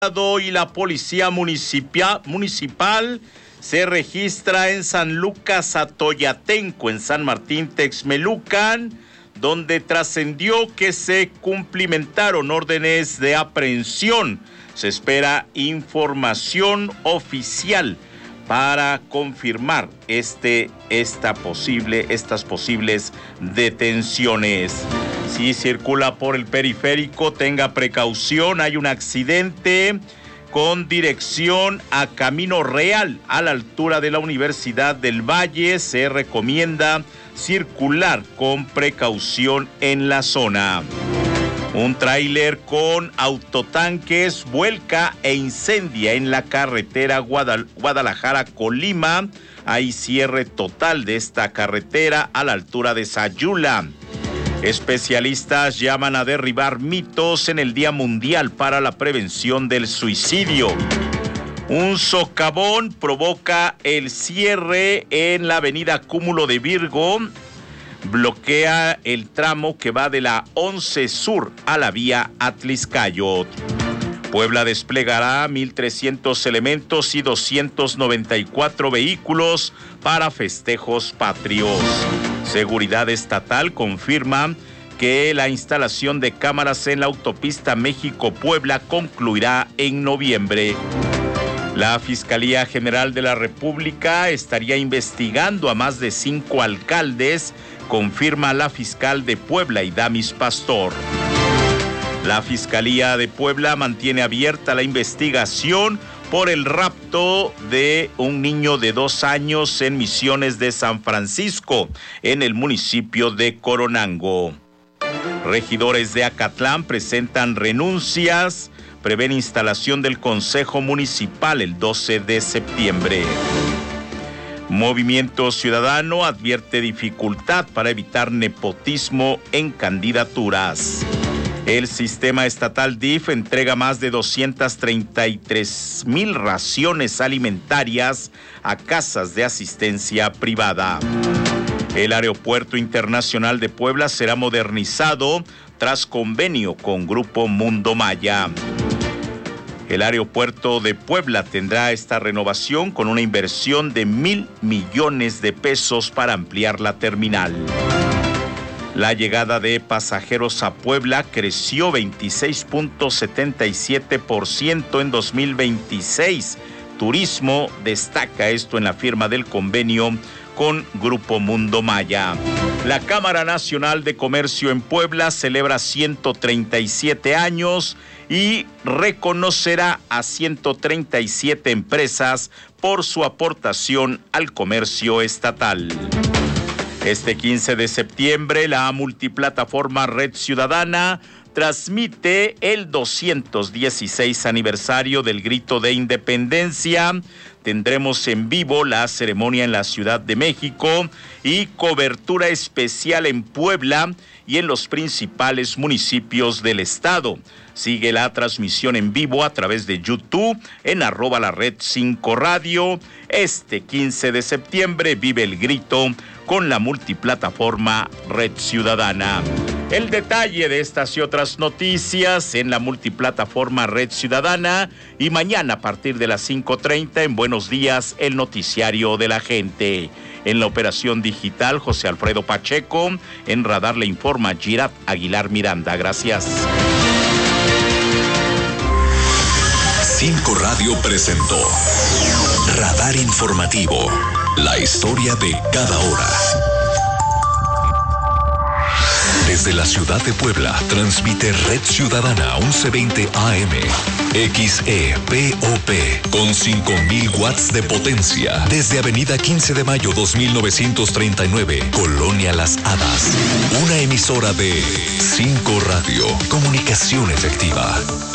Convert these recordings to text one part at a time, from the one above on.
Y la policía municipal se registra en San Lucas Atoyatenco, en San Martín Texmelucan, donde trascendió que se cumplimentaron órdenes de aprehensión. Se espera información oficial para confirmar estas posibles detenciones. Si circula por el periférico, tenga precaución. Hay un accidente con dirección a Camino Real, a la altura de la Universidad del Valle. Se recomienda circular con precaución en la zona. Un tráiler con autotanques vuelca e incendia en la carretera Guadalajara-Colima. Hay cierre total de esta carretera a la altura de Sayula. Especialistas llaman a derribar mitos en el Día Mundial para la Prevención del Suicidio. Un socavón provoca el cierre en la avenida Cúmulo de Virgo. Bloquea el tramo que va de la 11 Sur a la vía Atliscayot. Puebla desplegará 1,300 elementos y 294 vehículos para festejos patrios. Seguridad Estatal confirma que la instalación de cámaras en la autopista México-Puebla concluirá en noviembre. La Fiscalía General de la República estaría investigando a más de 5 alcaldes, confirma la fiscal de Puebla, Idamis Pastor. La Fiscalía de Puebla mantiene abierta la investigación por el rapto de un niño de 2 años en Misiones de San Francisco, en el municipio de Coronango. Regidores de Acatlán presentan renuncias, prevén instalación del Consejo Municipal el 12 de septiembre. Movimiento Ciudadano advierte dificultad para evitar nepotismo en candidaturas. El sistema estatal DIF entrega más de 233,000 raciones alimentarias a casas de asistencia privada. El Aeropuerto Internacional de Puebla será modernizado tras convenio con Grupo Mundo Maya. El Aeropuerto de Puebla tendrá esta renovación con una inversión de 1,000 millones de pesos para ampliar la terminal. La llegada de pasajeros a Puebla creció 26.77% en 2026. Turismo destaca esto en la firma del convenio con Grupo Mundo Maya. La Cámara Nacional de Comercio en Puebla celebra 137 años y reconocerá a 137 empresas por su aportación al comercio estatal. Este 15 de septiembre, la multiplataforma Red Ciudadana transmite el 216 aniversario del Grito de Independencia. Tendremos en vivo la ceremonia en la Ciudad de México y cobertura especial en Puebla y en los principales municipios del estado. Sigue la transmisión en vivo a través de YouTube en @lared5radio. Este 15 de septiembre vive el grito con la multiplataforma Red Ciudadana. El detalle de estas y otras noticias en la multiplataforma Red Ciudadana y mañana a partir de las 5:30 en Buenos Días, el noticiario de la gente. En la operación digital, José Alfredo Pacheco. En Radar le informa Girat Aguilar Miranda. Gracias. 5 Radio presentó Radar Informativo, la historia de cada hora. Desde la ciudad de Puebla, transmite Red Ciudadana 1120 AM, XEPOP, con 5,000 watts de potencia. Desde Avenida 15 de Mayo 2939, Colonia Las Hadas. Una emisora de 5 Radio, comunicación efectiva.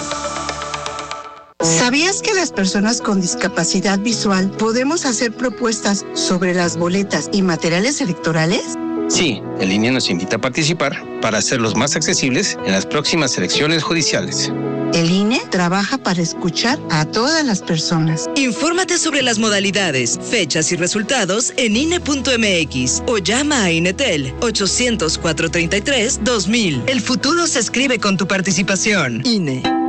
¿Sabías que las personas con discapacidad visual podemos hacer propuestas sobre las boletas y materiales electorales? Sí, el INE nos invita a participar para hacerlos más accesibles en las próximas elecciones judiciales. El INE trabaja para escuchar a todas las personas. Infórmate sobre las modalidades, fechas y resultados en INE.mx o llama a INETEL 800-433-2000. El futuro se escribe con tu participación. INE.